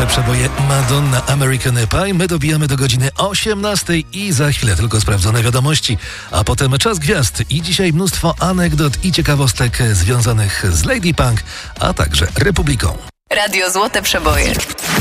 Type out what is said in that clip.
Złote Przeboje Madonna American Pie. My dobijamy do godziny 18 i za chwilę tylko sprawdzone wiadomości, a potem Czas Gwiazd i dzisiaj mnóstwo anegdot i ciekawostek związanych z Lady Punk, a także Republiką. Radio Złote Przeboje.